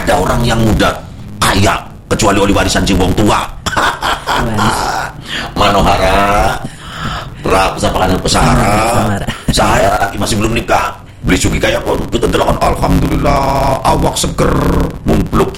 ada orang yang muda kaya kecuali oleh warisan wong tua. Manohara Sapakanan pesahara. Saya masih belum nikah, beli sugi kayak pun kita telah alhamdulillah awak seger mumpluk.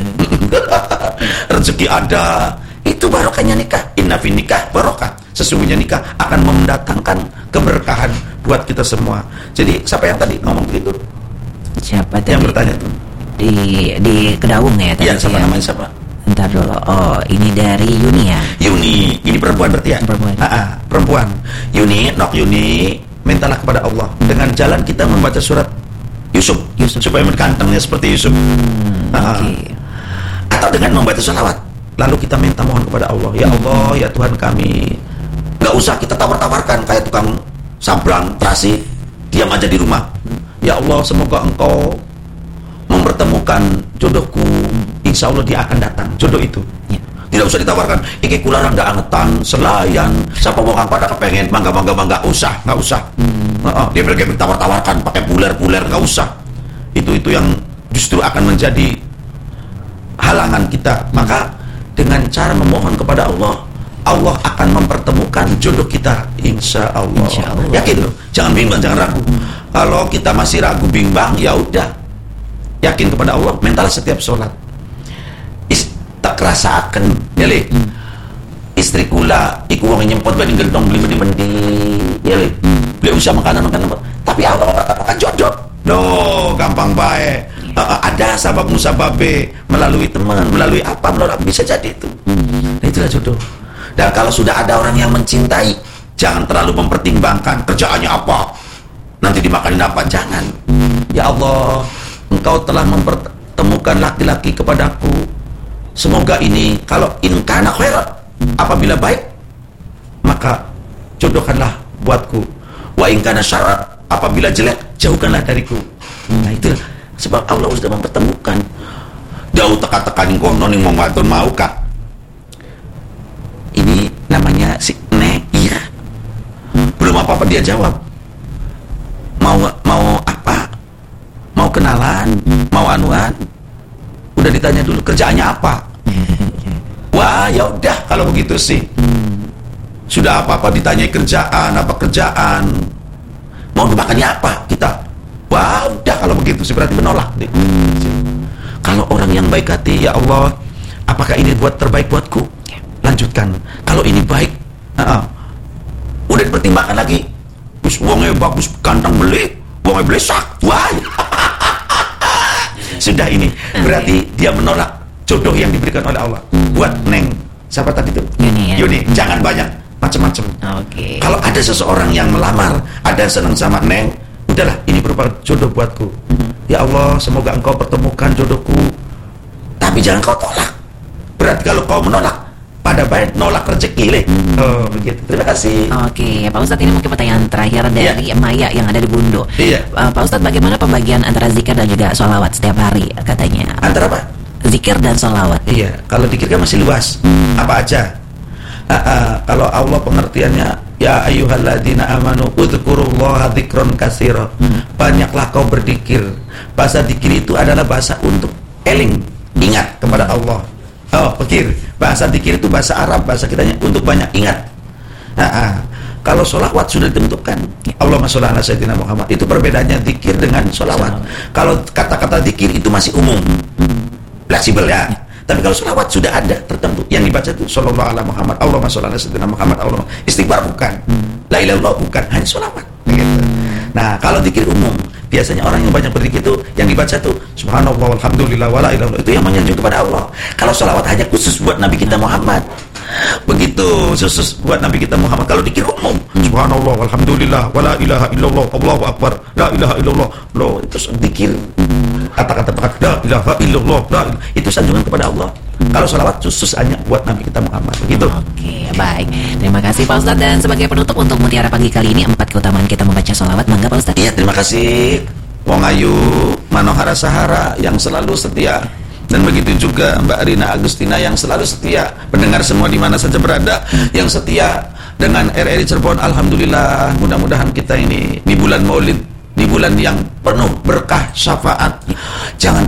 Rezeki ada, itu barokahnya nikah. Inna fi nikah barokah, sesungguhnya nikah akan mendatangkan keberkahan buat kita semua. Jadi siapa yang tadi ngomong begitu? Siapa tadi? Yang bertanya tuh di Kedawung ya tadi? Iya, siapa namanya siapa? Ntar dulu. Oh, ini dari Yuni ya? Yuni, ini perempuan berarti ya? Perempuan. Yuni, mintalah kepada Allah dengan jalan kita membaca surat Yusuf. Supaya berkantengnya seperti Yusuf. Okay. Atau dengan membaca sholawat. Lalu kita minta mohon kepada Allah, ya Allah, ya Tuhan kami. Gak usah kita tawar-tawarkan kayak tukang sabrang, terasi, diam aja di rumah. Ya Allah, semoga Engkau mempertemukan jodohku, insya Allah dia akan datang, jodoh itu. Tidak usah ditawarkan, iki kularang gak angetan, selayan, siapa mau pada kepengen, mangga, gak usah. Dia bergabung tawar-tawarkan, pakai buler, gak usah. Itu yang justru akan menjadi halangan kita. Maka dengan cara memohon kepada Allah, Allah akan mempertemukan jodoh kita, insya Allah. Yakin loh, jangan bimbang, jangan ragu. Kalau kita masih ragu, bimbang, ya udah, yakin kepada Allah, mental setiap sholat. Tak kerasa akan ya le istri kula iku wong nyempot bani gendong beli bendi ya le beli usah makanan tapi Allah akan jodoh gampang baik. Ada sabab musababe melalui teman, melalui apa, bisa jadi itu. Nah, itulah jodoh. Dan kalau sudah ada orang yang mencintai, jangan terlalu mempertimbangkan kerjaannya apa, nanti dimakanin apa, jangan. Ya Allah, Engkau telah mempertemukan laki-laki kepadaku, semoga ini kalau in kana khairan, apabila baik maka jodohkanlah buatku, wa in kana syarran, apabila jelek jauhkanlah dariku. Nah itu sebab Allah sudah mempertemukan. Jauh teka-tekanin kono ning mau wadon mau kak, ini namanya si Nek, iya belum apa-apa dia jawab, mau apa, mau kenalan, mau anuan, udah ditanya dulu kerjaannya apa. Wah ya udah kalau begitu sih, sudah apa-apa ditanya kerjaan, mau dimakannya apa kita, wah udah kalau begitu sih berarti menolak. Kalau orang yang baik hati, ya Allah, apakah ini buat terbaik buatku, lanjutkan. Kalau ini baik, udah dipertimbangkan lagi, wongnya bagus, ganteng beli, wongnya beli sak, wah sudah ini berarti dia menolak jodoh yang diberikan oleh Allah buat Neng. Siapa tadi itu? Yuni. Jangan banyak macam-macam. Kalau ada seseorang yang melamar, ada senang sama Neng, udahlah ini berupa jodoh buatku. Ya Allah, semoga Engkau pertemukan jodohku, tapi jangan kau tolak. Berarti kalau kau menolak, pada baik nolak rezeki le. Begitu. Terima kasih. Oke, Pak Ustadz, ini mungkin pertanyaan terakhir dari Maya yang ada di Bundo. Pak Ustadz, bagaimana pembagian antara zikir dan juga sholawat setiap hari katanya? Antara apa? Zikir dan sholawat. Iya, kalau zikir kan masih luas. Apa aja? Kalau Allah pengertiannya, ya ayyuhalladzina amanu udzukurullaha dzikron katsira. Banyaklah kau berzikir. Bahasa zikir itu adalah bahasa untuk eling, ingat kepada Allah. Pikir, bahasa zikir itu bahasa Arab, bahasa kitanya untuk banyak ingat. Kalau sholawat sudah ditentukan, Allahumma sholli ala sayyidina Muhammad, itu perbedaannya zikir dengan sholawat. Kalau kata-kata zikir itu masih umum, fleksibel ya. Tapi kalau sholawat sudah ada tertentu yang dibaca itu sallallahu ala Muhammad, Allahumma sholli ala sayyidina Muhammad, Allahumma istighfar bukan, la ilaha illallah bukan, hanya sholawat gitu. Nah kalau zikir umum, biasanya orang yang banyak berzikir itu yang dibaca tuh subhanallah walhamdulillah wala ilaha illallah, itu yang menyanjung kepada Allah. Kalau sholawat hanya khusus buat Nabi kita Muhammad, begitu, khusus buat Nabi kita Muhammad. Kalau zikir umum subhanallah walhamdulillah wala ilaha illallah Allahu akbar la ilaha illallah, loh itu zikir kata-kata la ilaha illallah, itu sanjungan kepada Allah. Kalau sholawat khusus hanya buat Nabi kita Muhammad, begitu. Oke, baik. Terima kasih Pak Ustadz. Dan sebagai penutup untuk Mutiara Pagi kali ini, 4 keutamaan kita membaca sholawat, mangga Pak Ustadz. Iya, terima kasih Wong Ayu Manohara Sahara yang selalu setia, dan begitu juga Mbak Rina Agustina yang selalu setia, pendengar semua di mana saja berada yang setia dengan RRI Cirebon. Alhamdulillah, mudah-mudahan kita ini di bulan Maulid, di bulan yang penuh berkah syafaat, jangan